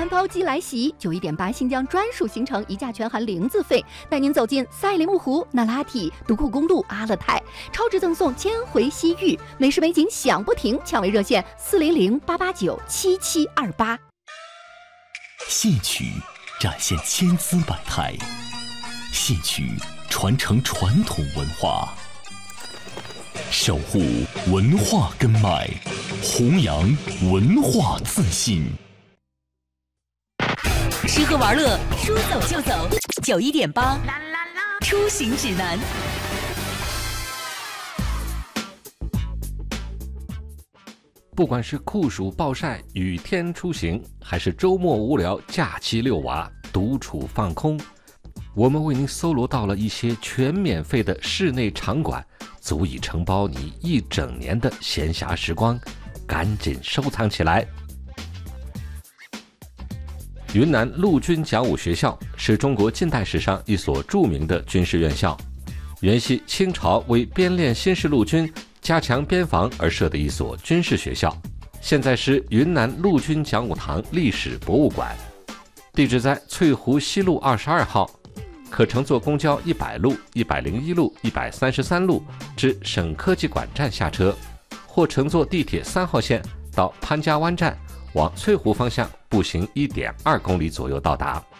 高机来袭，91.8新疆专属行程，一价全含0字费，带您走进赛里木湖、那拉提、独库公路、阿勒泰，超值赠送1000回西域，美食美景享不停，抢位热线400-889-7728。 戏曲展现千姿百态，戏曲传承传统文化，守护文化根脉，弘扬文化自信。 吃喝玩乐，说走就走。91.8出行指南。 不管是酷暑暴晒、雨天出行，还是周末无聊、假期遛娃、独处放空，我们为您搜罗到了一些全免费的室内场馆，足以承包你一整年的闲暇时光，赶紧收藏起来。云南陆军讲武学校是中国近代史上一所著名的军事院校，原系清朝为编练新式陆军、加强边防而设的一所军事学校，现在是云南陆军讲武堂历史博物馆，地址在翠湖西路22号，可乘坐公交100路、101路、133路至省科技馆站下车，或乘坐地铁3号线到潘家湾站，往翠湖方向步行1.2公里左右到达。